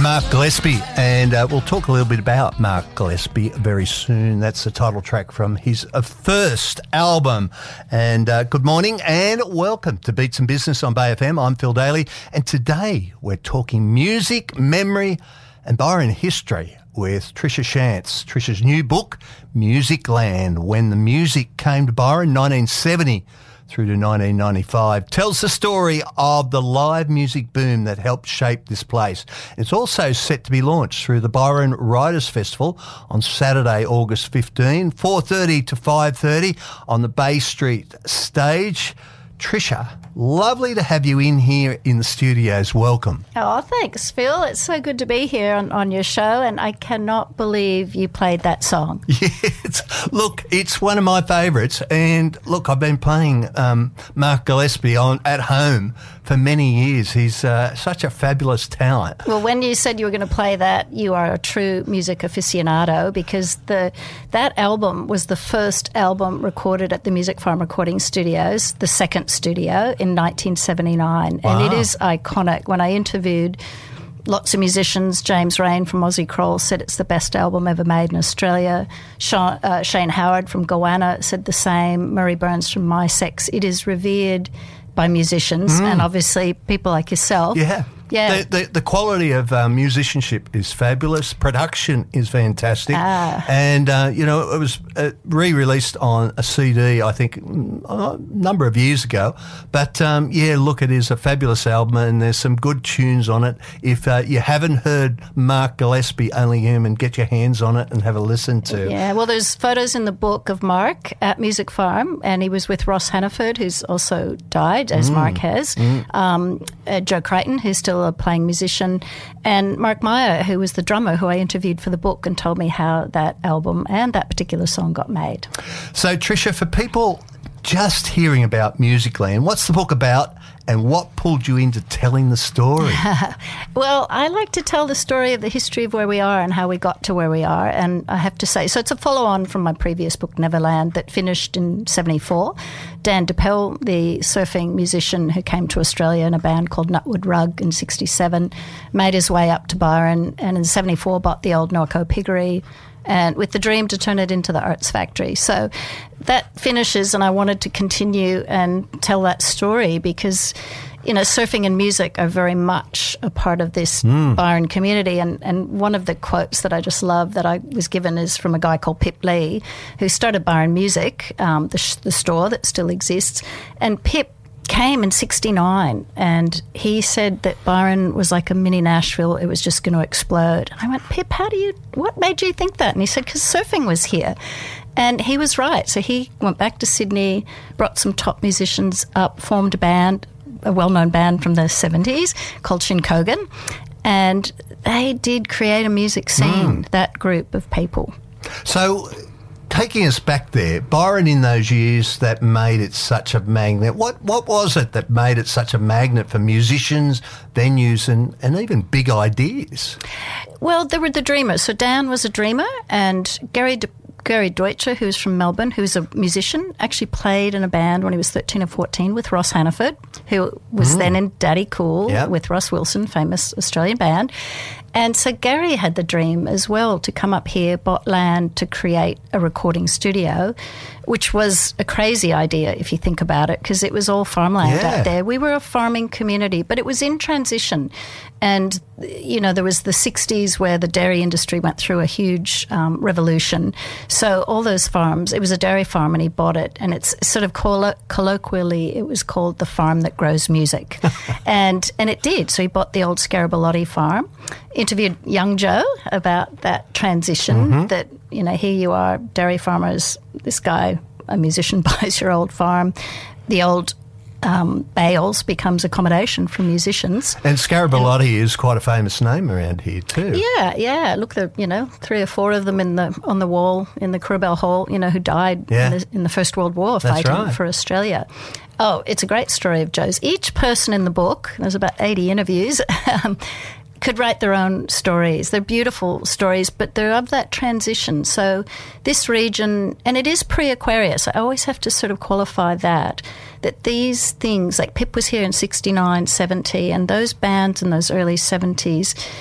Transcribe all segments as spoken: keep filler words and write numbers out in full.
Mark Gillespie, and uh, we'll talk a little bit about Mark Gillespie very soon. That's the title track from his uh, first album. And uh, good morning and welcome to Beats and Business on Bay F M. I'm Phil Daly, and today we're talking music, memory and Byron history with Tricia Shantz. Tricia's new book, Music Land, When the Music Came to Byron, nineteen seventy through to nineteen ninety-five, tells the story of the live music boom that helped shape this place. It's also set to be launched through the Byron Writers Festival on Saturday, August fifteenth, four thirty to five thirty on the Bay Street stage. Tricia, lovely to have you in here in the studios. Welcome. Oh, thanks, Phil. It's so good to be here on, on your show, and I cannot believe you played that song. Yes. Look, it's one of my favourites, and look, I've been playing um, Mark Gillespie on at home for many years. He's uh, such a fabulous talent. Well, when you said you were going to play that, you are a true music aficionado, because the that album was the first album recorded at the Music Farm Recording Studios, the second studio, in nineteen seventy-nine. Wow. And it is iconic. When I interviewed lots of musicians, James Rain from Aussie Kroll said it's the best album ever made in Australia. Sean, uh, Shane Howard from Goanna said the same. Murray Burns from My Sex. It is revered by musicians mm. and obviously people like yourself. Yeah. Yeah. The, the, the quality of uh, musicianship is fabulous. Production is fantastic. Ah. And, uh, you know, it was uh, re-released on a C D, I think, a number of years ago. But, um, yeah, look, it is a fabulous album and there's some good tunes on it. If uh, you haven't heard Mark Gillespie, Only Human, get your hands on it and have a listen to. Yeah, well, there's photos in the book of Mark at Music Farm, and he was with Ross Hannaford, who's also died, as mm. Mark has. Mm. Um, uh, Joe Crichton, who's still a playing musician, and Mark Meyer, who was the drummer who I interviewed for the book and told me how that album and that particular song got made. So, Tricia, for people just hearing about Music Land, what's the book about and what pulled you into telling the story? Well, I like to tell the story of the history of where we are and how we got to where we are, and I have to say, so it's a follow-on from my previous book, Neverland, that finished in seventy-four. Dan DePel, the surfing musician who came to Australia in a band called Nutwood Rug in sixty-seven, made his way up to Byron, and in seventy-four bought the old Norco Piggery, and with the dream to turn it into the Arts Factory. So that finishes, and I wanted to continue and tell that story because, you know, surfing and music are very much a part of this mm. Byron community. And, and one of the quotes that I just love that I was given is from a guy called Pip Lee, who started Byron Music, um, the, sh- the store that still exists. And Pip came in sixty-nine, and he said that Byron was like a mini Nashville. It was just going to explode. And I went, Pip, how do you, what made you think that? And he said, because surfing was here. And he was right. So he went back to Sydney, brought some top musicians up, formed a band, a well-known band from the seventies called Shinkogan, and they did create a music scene, mm. that group of people. So taking us back there, Byron in those years that made it such a magnet, what what was it that made it such a magnet for musicians, venues and, and even big ideas? Well, there were the dreamers. So Dan was a dreamer, and Gary De- Gary Deutscher, who's from Melbourne, who's a musician, actually played in a band when he was thirteen or fourteen with Ross Hannaford, who was mm. then in Daddy Cool yep. with Ross Wilson, famous Australian band. And so Gary had the dream as well to come up here, bought land to create a recording studio, which was a crazy idea if you think about it, because it was all farmland yeah. out there. We were a farming community, but it was in transition. And, you know, there was the sixties where the dairy industry went through a huge um, revolution. So all those farms, it was a dairy farm and he bought it. And it's sort of collo- colloquially, it was called the farm that grows music. and and it did. So he bought the old Scarabalotti farm, interviewed young Joe about that transition, mm-hmm. that, you know, here you are, dairy farmers, this guy, a musician, buys your old farm. The old um, bales becomes accommodation for musicians. And Scarabalotti is quite a famous name around here too. Yeah, yeah. Look, there, you know, three or four of them in the on the wall in the Crowbell Hall, you know, who died yeah. in, the, in the First World War That's fighting right. for Australia. Oh, it's a great story of Joe's. Each person in the book, there's about eighty interviews, um, could write their own stories. They're beautiful stories, but they're of that transition. So this region, and it is pre-Aquarius, I always have to sort of qualify that, that these things, like Pip was here in sixty-nine, seventy, and those bands in those early seventies,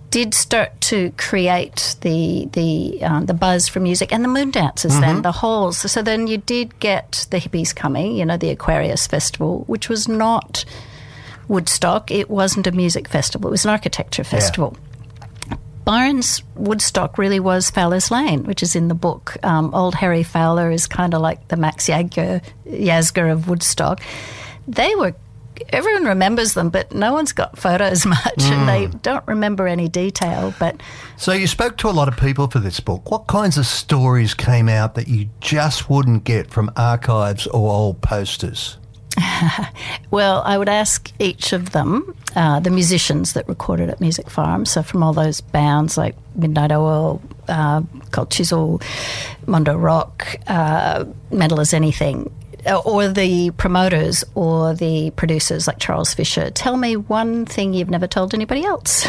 did start to create the the um, the buzz for music and the moon dances, mm-hmm. then the halls. So then you did get the hippies coming, you know, the Aquarius Festival, which was not Woodstock. It wasn't a music festival. It was an architecture festival. Yeah. Byron's Woodstock really was Fowler's Lane, which is in the book. Um, old Harry Fowler is kind of like the Max Yasgur, Yasgur of Woodstock. They were Everyone remembers them, but no one's got photos much, mm. and they don't remember any detail. But so you spoke to a lot of people for this book. What kinds of stories came out that you just wouldn't get from archives or old posters? Well, I would ask each of them, uh, the musicians that recorded at Music Farm, so from all those bands like Midnight Oil, uh, Cold Chisel, Mondo Rock, uh, Metal as Anything, or the promoters or the producers like Charles Fisher, tell me one thing you've never told anybody else.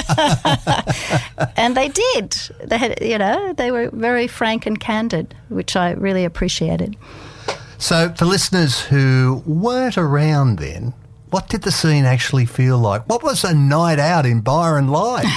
And they did. They had, you know, they were very frank and candid, which I really appreciated. So for listeners who weren't around then, what did the scene actually feel like? What was a night out in Byron like?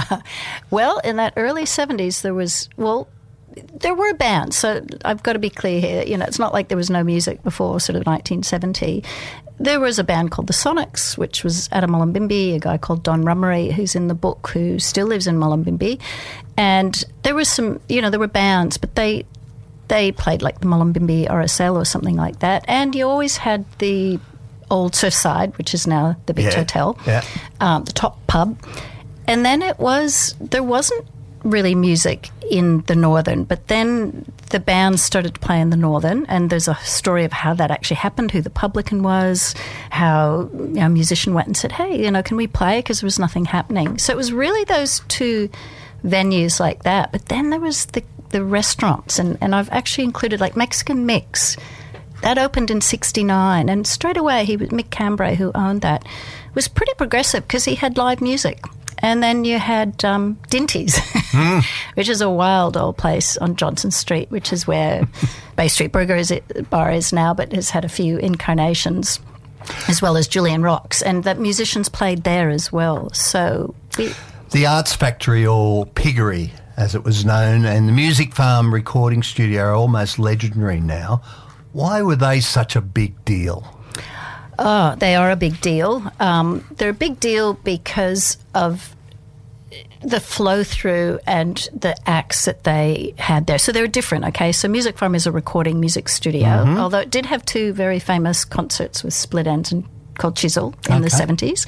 Well, in that early seventies, there was, well, there were bands, so I've got to be clear here. You know, it's not like there was no music before sort of nineteen seventy. There was a band called the Sonics, which was out of Mullumbimby, a guy called Don Rummery, who's in the book, who still lives in Mullumbimby. And there was some, you know, there were bands, but they they played like the Mullumbimby R S L or something like that. And you always had the old Surfside, which is now the Beach yeah, Hotel, yeah. Um, the Top Pub. And then it was, there wasn't really music in the Northern, but then the bands started to play in the Northern, and there's a story of how that actually happened, who the publican was, how, you know, a musician went and said, hey, you know, can we play? Because there was nothing happening. So it was really those two venues like that. But then there was the, the restaurants, and, and I've actually included like Mexican Mix. That opened in sixty-nine, and straight away he was, Mick Cambray, who owned that, was pretty progressive because he had live music. And then you had um, Dinty's, mm. which is a wild old place on Johnson Street, which is where Bay Street Burger is, Bar is now, but has had a few incarnations, as well as Julian Rocks. And the musicians played there as well. So we, the Arts Factory, or Piggery, as it was known, and the Music Farm recording studio are almost legendary now. Why were they such a big deal? Oh, they are a big deal. Um, they're a big deal because of the flow through and the acts that they had there. So they were different, okay? So Music Farm is a recording music studio, mm-hmm. although it did have two very famous concerts with Split Enz and Cold Chisel in okay. the seventies.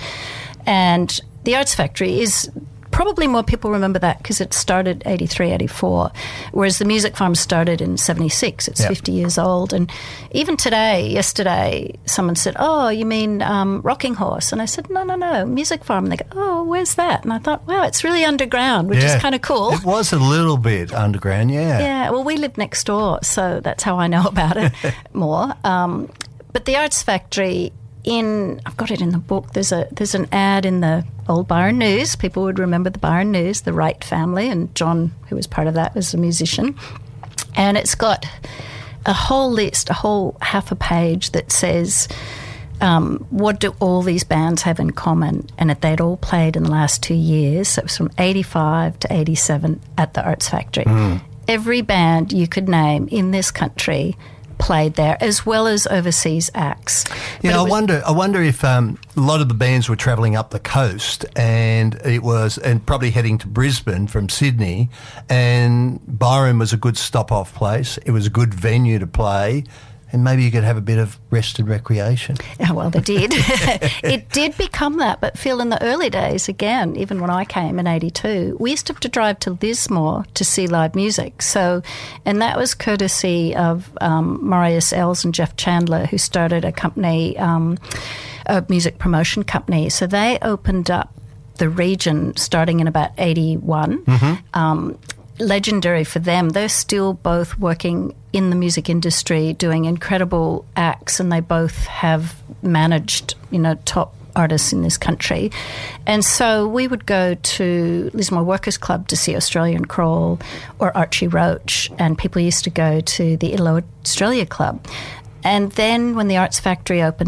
And the Arts Factory is... Probably more people remember that because it started eighty-three, eighty-four, whereas the Music Farm started in seventy-six. It's yep. fifty years old. And even today, yesterday, someone said, oh, you mean um, Rocking Horse? And I said, no, no, no, Music Farm. And they go, oh, where's that? And I thought, wow, it's really underground, which yeah. is kind of cool. It was a little bit underground, yeah. Yeah, well, we live next door, so that's how I know about it more. Um, but the Arts Factory... In, I've got it in the book. There's a there's an ad in the old Byron News. People would remember the Byron News, the Wright family, and John, who was part of that, was a musician. And it's got a whole list, a whole half a page that says, um, what do all these bands have in common? And that they'd all played in the last two years. So it was from eighty-five to eighty-seven at the Arts Factory. Mm. Every band you could name in this country played there, as well as overseas acts. Yeah, I was, wonder. I wonder if um, a lot of the bands were travelling up the coast, and it was, and probably heading to Brisbane from Sydney, and Byron was a good stop-off place. It was a good venue to play, and maybe you could have a bit of rest and recreation. Oh, well, they did. It did become that, but Phil, in the early days, again, even when I came in eighty-two, we used to have to drive to Lismore to see live music. So, and that was courtesy of um, Marius Els and Jeff Chandler, who started a company, um, a music promotion company. So they opened up the region starting in about eighty-one. Mm-hmm. Um, legendary for them. They're still both working in the music industry, doing incredible acts, and they both have managed, you know, top artists in this country. And so we would go to Lismore Workers Club to see Australian Crawl or Archie Roach, and people used to go to the Italo Australia Club. And then when the Arts Factory opened up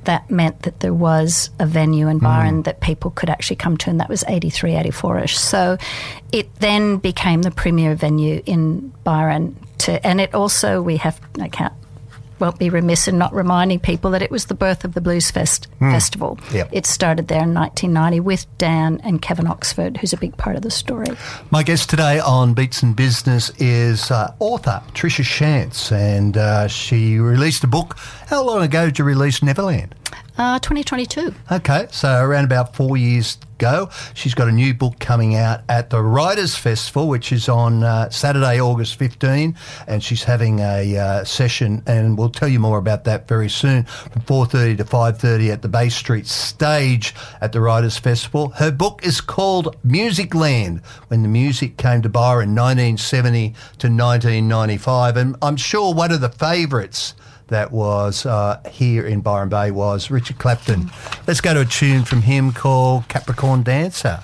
that meant that there was a venue in Byron mm. that people could actually come to, and that was eighty-three, eighty-four-ish. So it then became the premier venue in Byron. To, and it also, we have, I can't, won't be remiss in not reminding people that it was the birth of the Blues Fest mm. Festival. Yep. It started there in nineteen ninety with Dan and Kevin Oxford, who's a big part of the story. My guest today on Beats and Business is uh, author Tricia Shantz, and uh, she released a book. How long ago did you release Neverland? Uh, twenty twenty-two. Okay, so around about four years ago. She's got a new book coming out at the Writers' Festival, which is on uh, Saturday, August fifteenth, and she's having a uh, session, and we'll tell you more about that very soon, from four thirty to five thirty at the Bay Street stage at the Writers' Festival. Her book is called Music Land, When the Music Came to Byron, nineteen seventy to nineteen ninety-five, and I'm sure one of the favourites that was uh, here in Byron Bay was Richard Clapton. Let's go to a tune from him called Capricorn Dancer.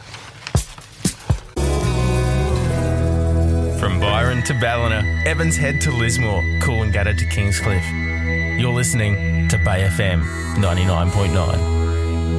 From Byron to Ballina, Evans Head to Lismore, Coolangatta to Kingscliff. You're listening to Bay F M ninety-nine point nine.